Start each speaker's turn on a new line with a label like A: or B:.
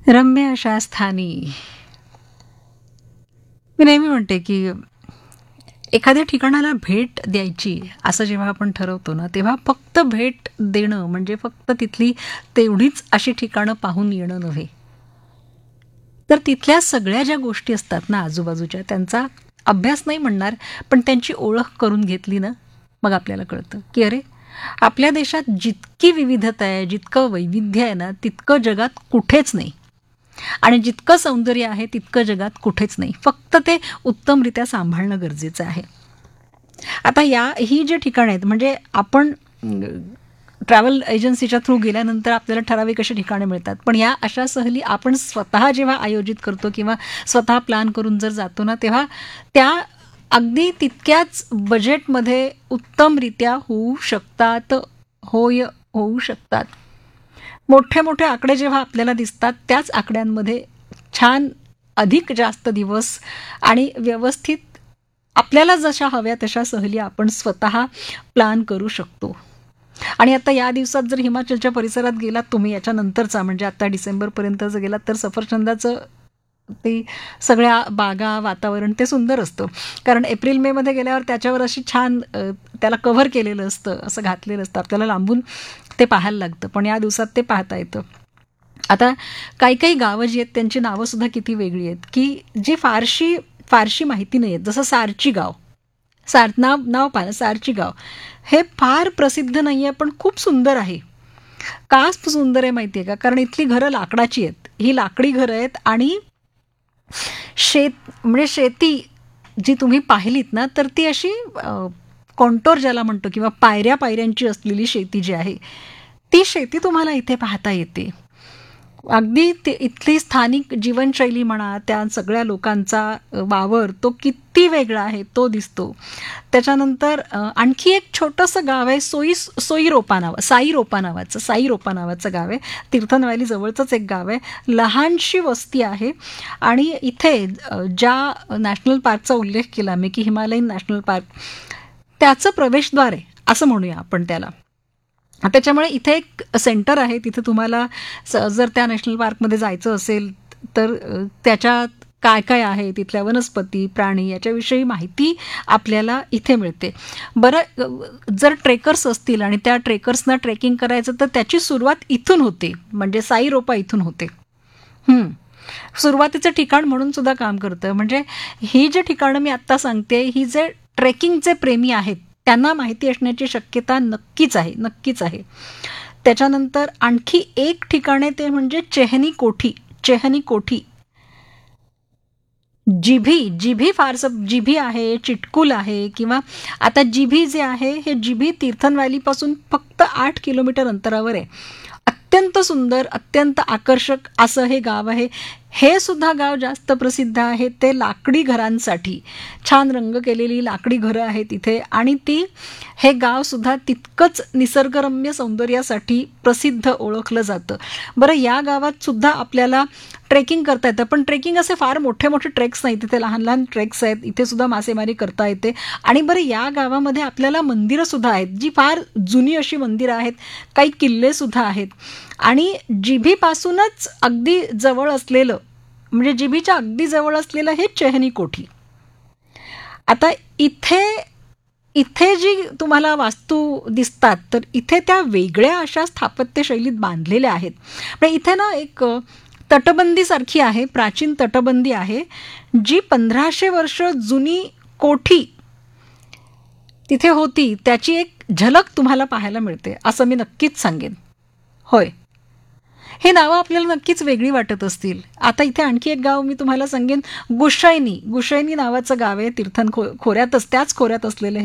A: रम्य अशा स्थानी मी नेहमी म्हणते की एखाद्या ठिकाणाला भेट द्यायची असं जेव्हा आपण ठरवतो ना, तेव्हा फक्त भेट देणं म्हणजे फक्त तिथली तेवढीच अशी ठिकाणं पाहून येणं नव्हे, तर तिथल्या सगळ्या ज्या गोष्टी असतात ना आजूबाजूच्या, त्यांचा अभ्यास नाही म्हणणार, पण त्यांची ओळख करून घेतली ना, मग आपल्याला कळतं की अरे, आपल्या देशात जितकी विविधता आहे, जितकं वैविध्य आहे ना, तितकं जगात कुठेच नाही. आणि जितकं सौंदर्य आहे तितकं जगात कुठेच नाही. फक्त ते उत्तमरित्या सांभाळणं गरजेचं आहे. आता ही जी ठिकाणं आहेत, म्हणजे आपण ट्रॅव्हल एजन्सीच्या थ्रू गेल्यानंतर आपल्याला ठराविक अशी ठिकाणे मिळतात, पण या अशा सहली आपण स्वतः जेव्हा आयोजित करतो किंवा स्वतः प्लॅन करून जर जातो ना, तेव्हा त्या अगदी तितक्याच बजेटमध्ये उत्तमरित्या होऊ शकतात. होऊ शकतात. मोठे मोठे आकडे जेव्हा आपल्याला दिसतात, त्याच आकड्यांमध्ये छान अधिक जास्त दिवस आणि व्यवस्थित आपल्याला जशा हव्या तशा सहली आपण स्वतः प्लॅन करू शकतो. आणि आता या दिवसात जर हिमाचलच्या परिसरात गेलात तुम्ही, याच्यानंतरचा म्हणजे आता डिसेंबरपर्यंत जर गेलात, तर सफरचंदाचं ते सगळ्या बागा, वातावरण ते सुंदर असतं. कारण एप्रिल मे मध्ये गेल्यावर त्याच्यावर अशी छान त्याला कव्हर केलेलं असतं, असं घातलेलं असतं, आपल्याला लांबून ते पाहायला लागतं, पण या दिवसात ते पाहता येतं. आता काही काही गावं जी आहेत त्यांची नावं सुद्धा किती वेगळी आहेत, की जी फारशी फारशी माहिती नाही आहेत. जसं सारची गाव, नाव नाव पाहा, सारची गाव हे फार प्रसिद्ध नाही आहे, पण खूप सुंदर आहे. का सुंदर आहे माहिती आहे का? कारण इथली घरं लाकडाची आहेत, ही लाकडी घरं आहेत. आणि म्हणजे शेती जी तुम्ही पाहिलीत ना, तर ती अशी कॉन्टोर ज्याला म्हणतो किंवा पायऱ्या पायऱ्यांची असलेली शेती जी आहे, ती शेती तुम्हाला इथे पाहता येते. अगदी इथली स्थानिक जीवनशैली म्हणा, त्या सगळ्या लोकांचा वावर तो किती वेगळा आहे तो दिसतो. त्याच्यानंतर आणखी एक छोटंसं गाव आहे, साई रोपा नावाचं गाव आहे. तीर्थन व्हॅली जवळचंच एक गाव आहे, लहानशी वस्ती आहे. आणि इथे ज्या नॅशनल पार्कचा उल्लेख केला मी, की हिमालयन नॅशनल पार्क, त्याचं प्रवेशद्वार आहे असं म्हणूया आपण त्याला. त्याच्यामुळे इथे एक सेंटर आहे, तिथे तुम्हाला जर त्या नॅशनल पार्कमध्ये जायचं असेल तर त्याच्यात काय काय आहे, तिथल्या वनस्पती, प्राणी याच्याविषयी माहिती आपल्याला इथे मिळते. बरं, जर ट्रेकर्स असतील आणि त्या ट्रेकर्सना ट्रेकिंग करायचं, तर त्याची सुरुवात इथून होते, म्हणजे साई रोपा इथून होते. सुरुवातीचं ठिकाण म्हणून सुद्धा काम करतं. म्हणजे ही जी ठिकाणं मी आत्ता सांगते, ही जे ट्रेकिंगचे प्रेमी आहेत त्यांना माहिती असण्याची शक्यता नक्कीच आहे. त्याच्यानंतर आणखी एक ठिकाण आहे, ते म्हणजे चेहनी कोठी. जिभी फारसं जिभी आहे, चिटकुल आहे, किंवा आता जिभी जे आहे, हे जिभी तीर्थन व्हॅलीपासून फक्त 8 किलोमीटर अंतरावर आहे. अत्यंत सुंदर, अत्यंत आकर्षक असं हे गाव आहे. हे सुद्धा गाव जास्त प्रसिद्ध आहे ते लाकडी घरांसाठी. छान रंग केलेली लाकडी घरं आहेत इथे. आणि हे गाव सुद्धा तितकंच निसर्गरम्य सौंदर्यासाठी प्रसिद्ध ओळखलं जातं. बरं, या गावात सुद्धा आपल्याला ट्रेकिंग करता येतं, पण ट्रेकिंग असे फार मोठे मोठे ट्रेक्स नाही, तिथे लहान लहान ट्रेक्स आहेत. इथे सुद्धा मासेमारी करता येते. आणि बरं, या गावामध्ये आपल्याला मंदिरं सुद्धा आहेत, जी फार जुनी अशी मंदिरं आहेत. काही किल्ले सुद्धा आहेत. आणि जिभीपासूनच अगदी जवळ असलेलं, म्हणजे जिभीच्या अगदी जवळ असलेलं हे चेहनी कोठी. आता इथे जी तुम्हाला वास्तू दिसतात, तर इथे त्या वेगळ्या अशा स्थापत्यशैलीत बांधलेल्या आहेत. म्हणजे इथे ना एक तटबंदी सारखी आहे, प्राचीन तटबंदी आहे, जी 1500 वर्ष जुनी कोठी तिथे होती, त्याची एक झलक तुम्हाला पाहायला मिळते, असं मी नक्कीच सांगेन. होय, हे नावं आपल्याला नक्कीच वेगळी वाटत असतील. आता इथे आणखी एक गाव मी तुम्हाला सांगेन, गुशैनी नावाचं गाव आहे. तीर्थन खोऱ्यातच, त्याच खोऱ्यात असलेलं